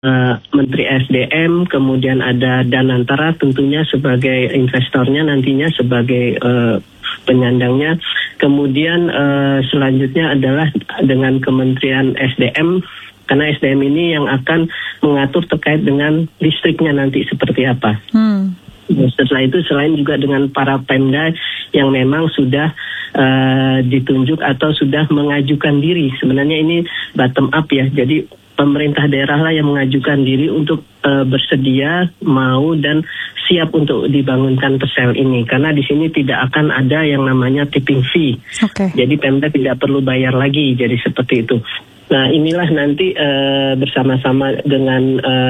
Menteri SDM, kemudian ada Danantara tentunya sebagai investornya, nantinya sebagai penyandangnya. Kemudian selanjutnya adalah dengan Kementerian SDM, karena SDM ini yang akan mengatur terkait dengan listriknya nanti seperti apa. Setelah itu selain juga dengan para Pemda yang memang sudah ditunjuk atau sudah mengajukan diri. Sebenarnya ini bottom up ya, jadi pemerintah daerah lah yang mengajukan diri untuk bersedia, mau dan siap untuk dibangunkan PESEL ini. Karena di sini tidak akan ada yang namanya tipping fee. Jadi Pemda tidak perlu bayar lagi, jadi seperti itu. Nah inilah nanti bersama-sama dengan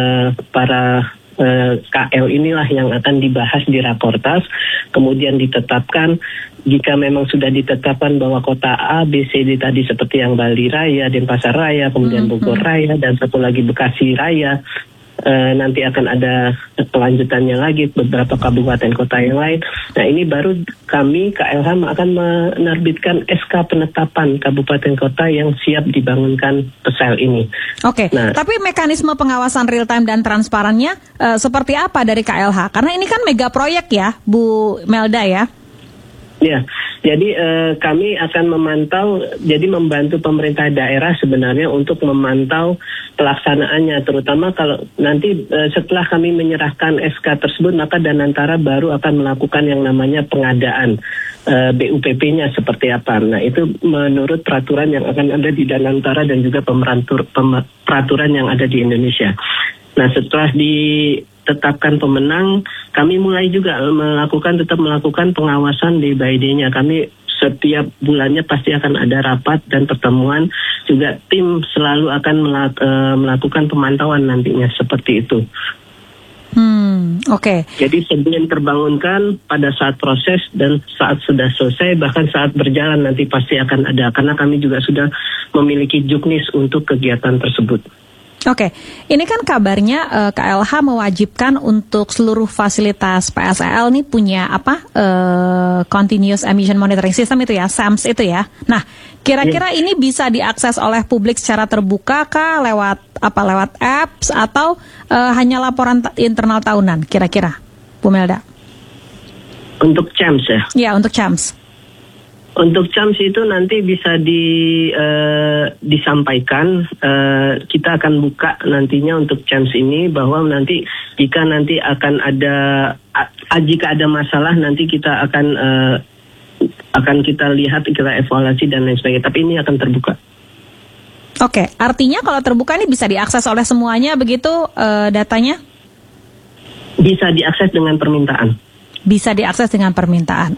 para KL inilah yang akan dibahas di Rakortas, kemudian ditetapkan. Jika memang sudah ditetapkan bahwa kota A, B, C, D tadi seperti yang Bali Raya, Denpasar Raya, kemudian Bogor Raya, dan satu lagi Bekasi Raya, nanti akan ada kelanjutannya lagi beberapa kabupaten kota yang lain. Nah ini baru kami KLH akan menerbitkan SK penetapan kabupaten kota yang siap dibangunkan PESEL ini. Nah, tapi mekanisme pengawasan real time dan transparannya seperti apa dari KLH? Karena ini kan mega proyek ya, Bu Melda ya. Ya, jadi kami akan memantau, jadi membantu pemerintah daerah sebenarnya untuk memantau pelaksanaannya, terutama kalau nanti setelah kami menyerahkan SK tersebut, maka Danantara baru akan melakukan yang namanya pengadaan BUPP-nya seperti apa. Nah itu menurut peraturan yang akan ada di Danantara dan juga peraturan yang ada di Indonesia. Nah setelah ditetapkan pemenang, kami mulai juga tetap melakukan pengawasan day by day-nya. Kami setiap bulannya pasti akan ada rapat dan pertemuan, juga tim selalu akan melakukan pemantauan nantinya seperti itu. Jadi sebelum terbangunkan, pada saat proses dan saat sudah selesai, bahkan saat berjalan nanti pasti akan ada, karena kami juga sudah memiliki juknis untuk kegiatan tersebut. Ini kan kabarnya KLH mewajibkan untuk seluruh fasilitas PSEL nih punya Continuous Emission Monitoring System itu ya, SEMS itu ya. Nah, kira-kira ini bisa diakses oleh publik secara terbuka kah, lewat apps atau hanya laporan internal tahunan kira-kira, Bu Melda? Untuk CAMS ya? Ya, untuk CAMS. Untuk CAMS itu nanti bisa disampaikan, kita akan buka nantinya untuk CAMS ini, bahwa nanti jika nanti akan jika ada masalah nanti kita akan kita lihat, kita evaluasi dan lain sebagainya, tapi ini akan terbuka. Artinya kalau terbuka ini bisa diakses oleh semuanya begitu datanya? Bisa diakses dengan permintaan. Bisa diakses dengan permintaan.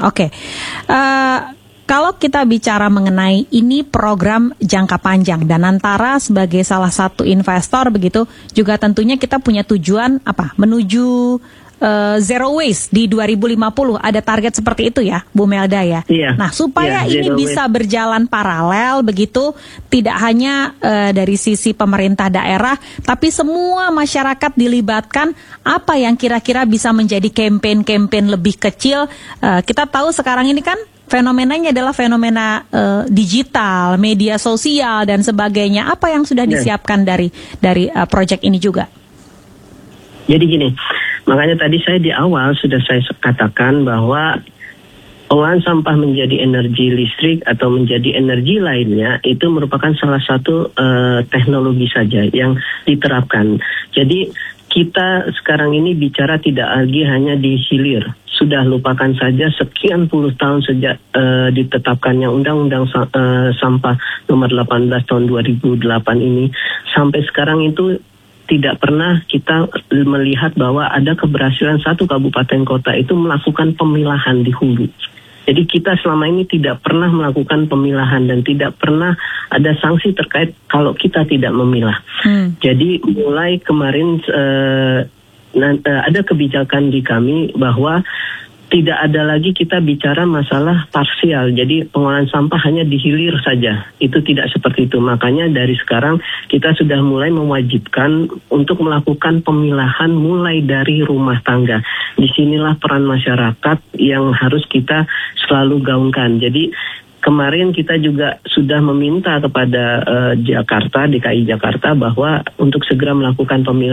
Kalau kita bicara mengenai ini program jangka panjang, Danantara sebagai salah satu investor begitu, juga tentunya kita punya tujuan menuju zero waste di 2050. Ada target seperti itu ya, Bu Melda ya. Nah, supaya ini bisa berjalan paralel begitu, tidak hanya dari sisi pemerintah daerah, tapi semua masyarakat dilibatkan. Apa yang kira-kira bisa menjadi campaign lebih kecil? Kita tahu sekarang ini kan fenomenanya adalah fenomena digital, media sosial dan sebagainya. Apa yang sudah disiapkan dari proyek ini juga? Jadi gini, makanya tadi saya di awal sudah saya katakan bahwa pengolahan sampah menjadi energi listrik atau menjadi energi lainnya itu merupakan salah satu teknologi saja yang diterapkan. Jadi kita sekarang ini bicara tidak lagi hanya di hilir. Sudah lupakan saja sekian puluh tahun sejak ditetapkannya Undang-Undang Sampah nomor 18 tahun 2008 ini. Sampai sekarang itu tidak pernah kita melihat bahwa ada keberhasilan satu kabupaten kota itu melakukan pemilahan di hulu. Jadi kita selama ini tidak pernah melakukan pemilahan dan tidak pernah ada sanksi terkait kalau kita tidak memilah. Jadi mulai kemarin ada kebijakan di kami bahwa tidak ada lagi kita bicara masalah parsial. Jadi pengolahan sampah hanya di hilir saja. Itu tidak seperti itu. Makanya dari sekarang kita sudah mulai mewajibkan untuk melakukan pemilahan mulai dari rumah tangga. Disinilah peran masyarakat yang harus kita selalu gaungkan. Jadi kemarin kita juga sudah meminta kepada DKI Jakarta bahwa untuk segera melakukan pemilu